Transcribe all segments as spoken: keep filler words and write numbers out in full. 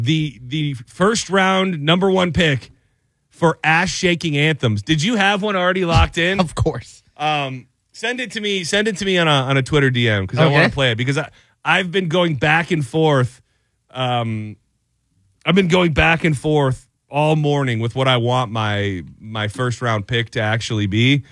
the the first round number one pick for ass shaking anthems. Did you have one already locked in? Of course. Um, send it to me. Send it to me on a on a Twitter D M because okay. I want to play it because I I've been going back and forth. Um, I've been going back and forth all morning with what I want my my first round pick to actually be.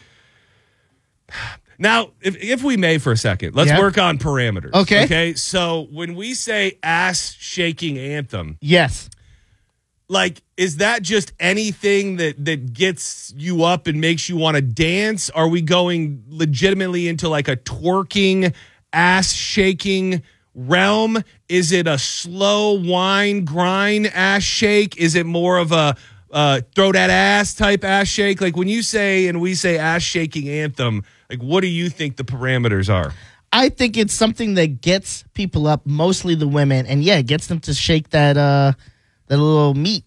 Now, if if we may for a second, let's yeah. work on parameters. Okay. Okay. So when we say ass shaking anthem, yes. Like, is that just anything that, that gets you up and makes you want to dance? Are we going legitimately into like a twerking, ass shaking realm? Is it a slow whine, grind ass shake? Is it more of a uh, throw that ass type ass shake? Like when you say and we say ass shaking anthem, like what do you think the parameters are? I think it's something that gets people up, mostly the women, and yeah, it gets them to shake that uh, that little meat.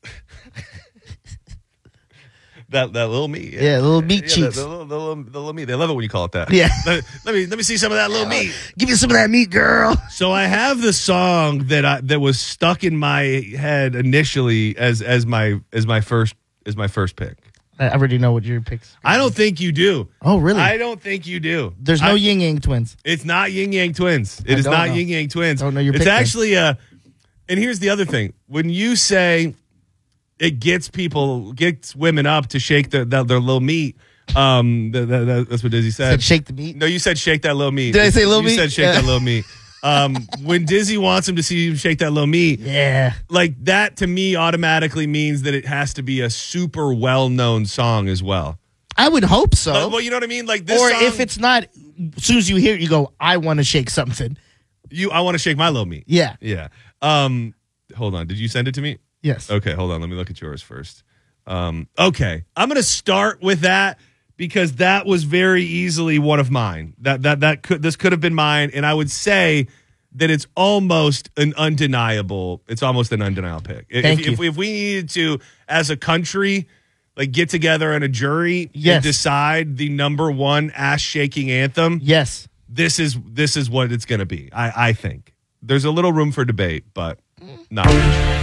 That that little meat, yeah, yeah little meat yeah, cheeks, the, the, the, the, little, the little meat. They love it when you call it that. Yeah, let, let me let me see some of that little meat. Give me some of that meat, girl. So I have the song that I that was stuck in my head initially as as my as my first as my first pick. I already know what your picks. I don't think you do. Oh, really? I don't think you do. There's no I, Yin Yang Twins. It's not Yin Yang Twins. It I is not know. Yin Yang Twins. I don't know your It's pick actually a. And here's the other thing: when you say it gets people, gets women up to shake their their, their little meat. Um, the, the, the, that's what Dizzy said. said. Shake the meat. No, you said shake that little meat. Did I say little you meat? You said shake yeah. that little meat. Um, when Dizzy wants him to see him shake that little meat, yeah, like that to me automatically means that it has to be a super well known song as well. I would hope so. Uh, well, you know what I mean. Like this, or song, if it's not, as soon as you hear it, you go, "I want to shake something." You, I want to shake my little meat. Yeah, yeah. Um, hold on. Did you send it to me? Yes. Okay, hold on. Let me look at yours first. Um, okay, I'm going to start with that because that was very easily one of mine. That that that could this could have been mine, and I would say that it's almost an undeniable. It's almost an undeniable pick. Thank if, you. If, if we needed to, as a country, like get together in a jury yes. and decide the number one ass shaking anthem, yes, this is this is what it's going to be. I I think there's a little room for debate, but not.